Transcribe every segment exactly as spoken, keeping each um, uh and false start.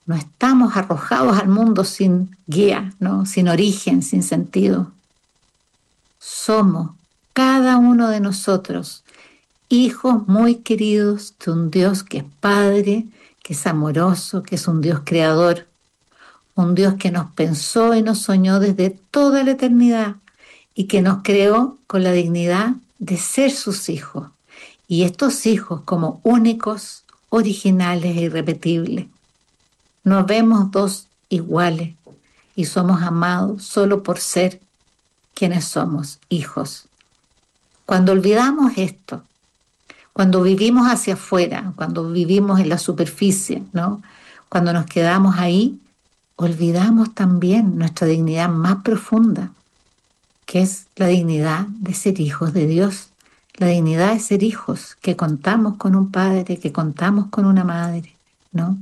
No estamos arrojados al mundo sin guía, ¿no? Sin origen, sin sentido. Somos, cada uno de nosotros, hijos muy queridos de un Dios que es Padre, que es amoroso, que es un Dios creador, un Dios que nos pensó y nos soñó desde toda la eternidad y que nos creó con la dignidad de ser sus hijos. Y estos hijos como únicos, originales e irrepetibles. No vemos dos iguales y somos amados solo por ser quienes somos, hijos. Cuando olvidamos esto, cuando vivimos hacia afuera, cuando vivimos en la superficie, ¿no? Cuando nos quedamos ahí, olvidamos también nuestra dignidad más profunda, que es la dignidad de ser hijos de Dios, la dignidad de ser hijos, que contamos con un padre, que contamos con una madre, ¿no?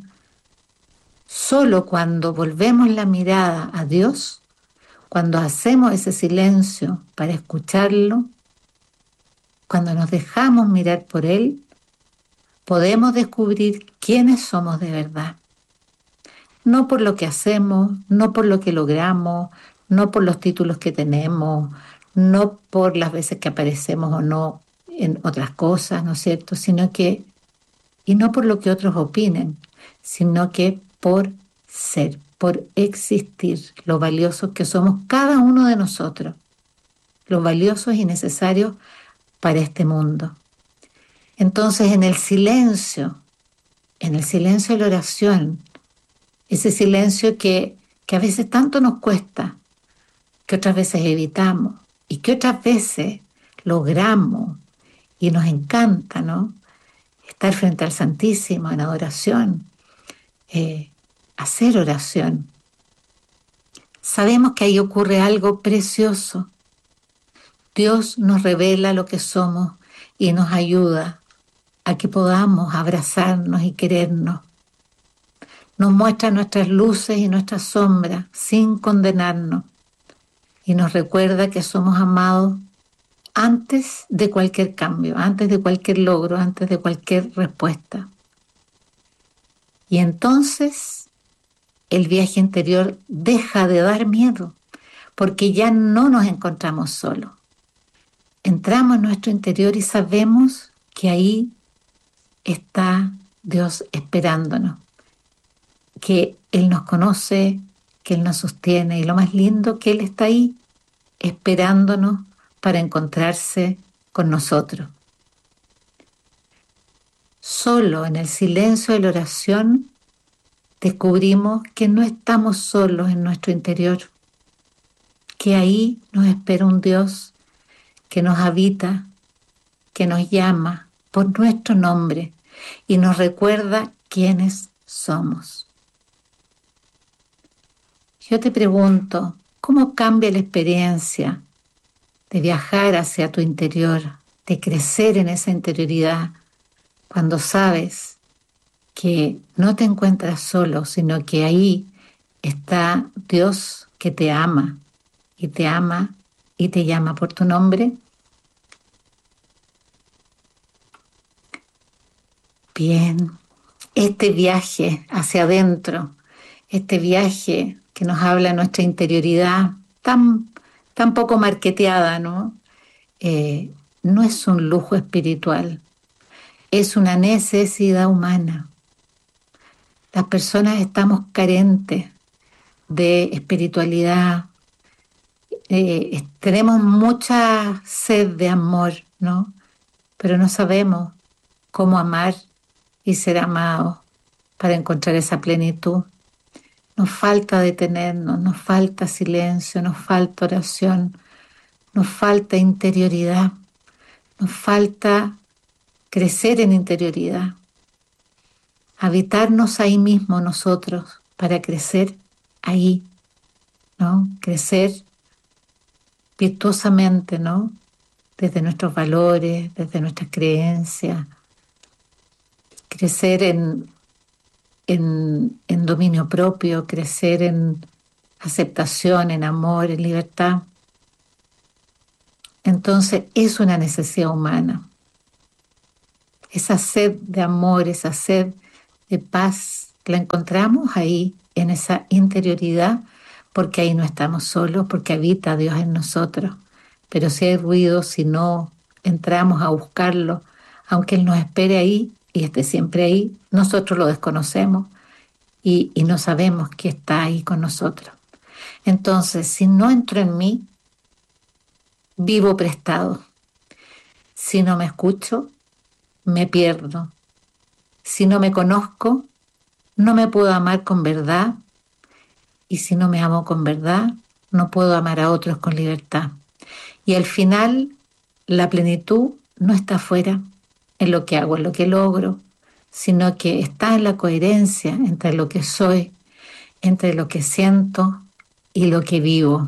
Solo cuando volvemos la mirada a Dios, cuando hacemos ese silencio para escucharlo, cuando nos dejamos mirar por Él, podemos descubrir quiénes somos de verdad. No por lo que hacemos, no por lo que logramos, no por los títulos que tenemos, no por las veces que aparecemos o no en otras cosas, ¿no es cierto? Sino que, y no por lo que otros opinen, sino que por ser, por existir, lo valiosos que somos cada uno de nosotros, los valiosos y necesarios para este mundo. Entonces, en el silencio, en el silencio de la oración, ese silencio que, que a veces tanto nos cuesta, que otras veces evitamos y que otras veces logramos y nos encanta, ¿no? Estar frente al Santísimo en adoración, eh, hacer oración. Sabemos que ahí ocurre algo precioso. Dios nos revela lo que somos y nos ayuda a que podamos abrazarnos y querernos. Nos muestra nuestras luces y nuestras sombras sin condenarnos y nos recuerda que somos amados antes de cualquier cambio, antes de cualquier logro, antes de cualquier respuesta. Y entonces el viaje interior deja de dar miedo, porque ya no nos encontramos solos. Entramos en nuestro interior y sabemos que ahí está Dios esperándonos, que Él nos conoce, que Él nos sostiene y lo más lindo, que Él está ahí esperándonos para encontrarse con nosotros. Solo en el silencio de la oración descubrimos que no estamos solos en nuestro interior, que ahí nos espera un Dios que nos habita, que nos llama por nuestro nombre y nos recuerda quiénes somos. Yo te pregunto, ¿cómo cambia la experiencia de viajar hacia tu interior, de crecer en esa interioridad, cuando sabes que no te encuentras solo, sino que ahí está Dios que te ama y te ama y te llama por tu nombre? Bien, este viaje hacia adentro, este viaje que nos habla de nuestra interioridad tan, tan poco marketeada, ¿no? Eh, no es un lujo espiritual, es una necesidad humana. Las personas estamos carentes de espiritualidad, eh, tenemos mucha sed de amor, ¿no? Pero no sabemos cómo amar y ser amados para encontrar esa plenitud. Nos falta detenernos, nos falta silencio, nos falta oración, nos falta interioridad, nos falta crecer en interioridad, habitarnos ahí mismo nosotros para crecer ahí, ¿no? Crecer virtuosamente, ¿no? Desde nuestros valores, desde nuestras creencias, crecer en, en, en dominio propio, crecer en aceptación, en amor, en libertad. Entonces es una necesidad humana. Esa sed de amor, esa sed de paz, La encontramos ahí, en esa interioridad, porque ahí no estamos solos, porque habita Dios en nosotros. Pero si hay ruido, si no entramos a buscarlo, aunque Él nos espere ahí y esté siempre ahí, nosotros lo desconocemos y, y no sabemos que está ahí con nosotros. Entonces, si no entro en mí, vivo prestado. Si no me escucho, me pierdo. Si no me conozco, no me puedo amar con verdad. Y si no me amo con verdad, no puedo amar a otros con libertad. Y al final, la plenitud no está afuera, en lo que hago, en lo que logro, sino que está en la coherencia entre lo que soy, entre lo que siento y lo que vivo.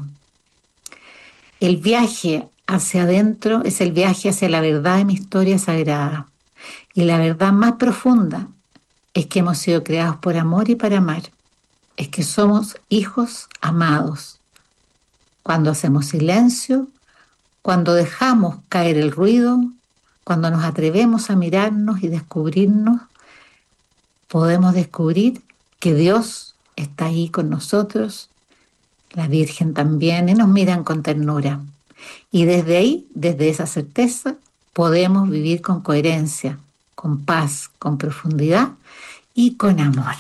El viaje hacia adentro es el viaje hacia la verdad de mi historia sagrada. Y la verdad más profunda es que hemos sido creados por amor y para amar. Es que somos hijos amados. Cuando hacemos silencio, cuando dejamos caer el ruido, cuando nos atrevemos a mirarnos y descubrirnos, podemos descubrir que Dios está ahí con nosotros, la Virgen también, y nos miran con ternura. Y desde ahí, desde esa certeza, podemos vivir con coherencia, con paz, con profundidad y con amor.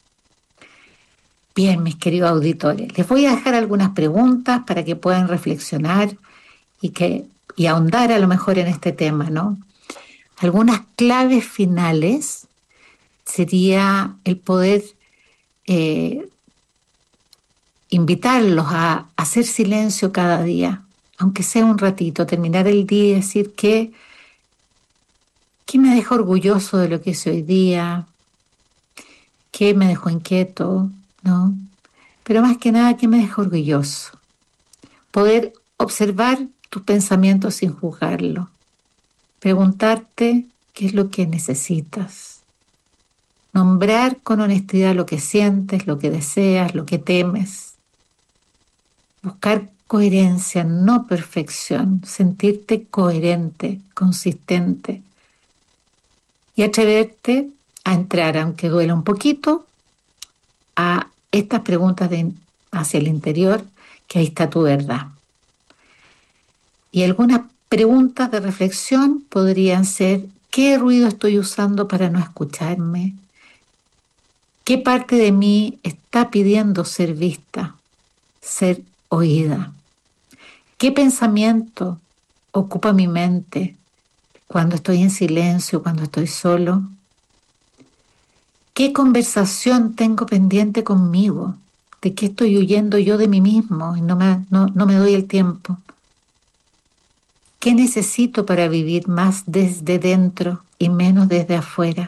Bien, mis queridos auditores, les voy a dejar algunas preguntas para que puedan reflexionar y, que, y ahondar a lo mejor en este tema, ¿no? Algunas claves finales sería el poder eh, invitarlos a hacer silencio cada día, aunque sea un ratito, terminar el día y decir que, qué me deja orgulloso de lo que hice hoy día, qué me dejó inquieto, ¿no? Pero más que nada, qué me deja orgulloso. Poder observar tus pensamientos sin juzgarlo. Preguntarte qué es lo que necesitas. Nombrar con honestidad lo que sientes, lo que deseas, lo que temes. Buscar coherencia, no perfección. Sentirte coherente, consistente. Y atreverte a entrar, aunque duela un poquito, a estas preguntas de, hacia el interior, que ahí está tu verdad. Y algunas preguntas de reflexión podrían ser: ¿qué ruido estoy usando para no escucharme? ¿Qué parte de mí está pidiendo ser vista, ser oída? ¿Qué pensamiento ocupa mi mente cuando estoy en silencio, cuando estoy solo? ¿Qué conversación tengo pendiente conmigo? ¿De qué estoy huyendo yo de mí mismo y no me, no, no me doy el tiempo? ¿Qué necesito para vivir más desde dentro y menos desde afuera?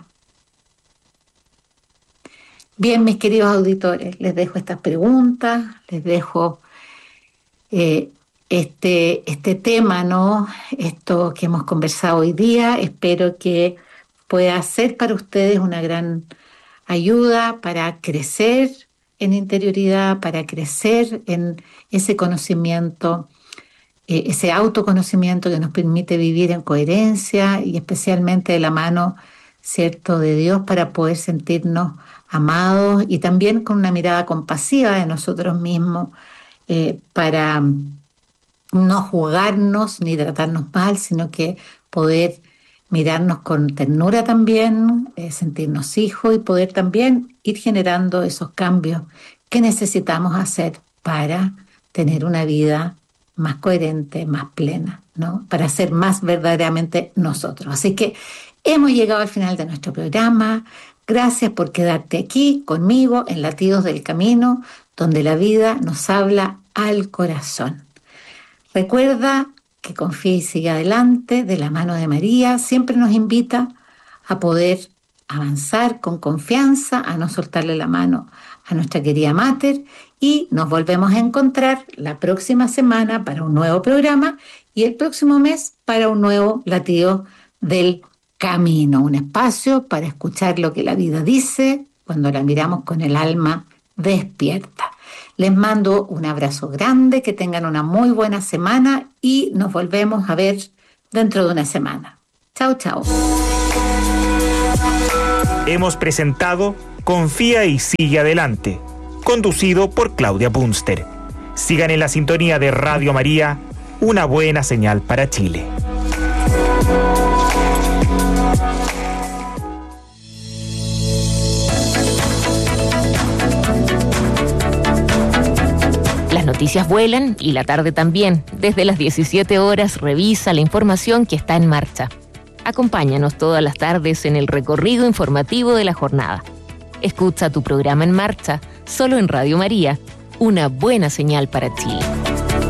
Bien, mis queridos auditores, les dejo estas preguntas, les dejo eh, este, este tema, ¿no? Esto que hemos conversado hoy día. Espero que pueda ser para ustedes una gran ayuda para crecer en interioridad, para crecer en ese conocimiento, eh, ese autoconocimiento que nos permite vivir en coherencia y especialmente de la mano, ¿cierto?, de Dios, para poder sentirnos amados y también con una mirada compasiva de nosotros mismos, eh, para no juzgarnos ni tratarnos mal, sino que poder mirarnos con ternura también, eh, sentirnos hijos y poder también ir generando esos cambios que necesitamos hacer para tener una vida más coherente, más plena, ¿no? Para ser más verdaderamente nosotros. Así que hemos llegado al final de nuestro programa. Gracias por quedarte aquí conmigo en Latidos del Camino, donde la vida nos habla al corazón. Recuerda que confía y sigue adelante de la mano de María. Siempre nos invita a poder avanzar con confianza, a no soltarle la mano a nuestra querida Mater, y nos volvemos a encontrar la próxima semana para un nuevo programa y el próximo mes para un nuevo Latido del Camino, un espacio para escuchar lo que la vida dice cuando la miramos con el alma despierta. Les mando un abrazo grande, que tengan una muy buena semana y nos volvemos a ver dentro de una semana. Chao, chao. Hemos presentado confía y sigue adelante. Conducido por Claudia Bunster. Sigan en la sintonía de Radio María, una buena señal para Chile. Las noticias vuelan y la tarde también. Desde las diecisiete horas revisa la información que está en marcha. Acompáñanos todas las tardes en el recorrido informativo de la jornada. Escucha tu programa En Marcha, solo en Radio María, una buena señal para Chile.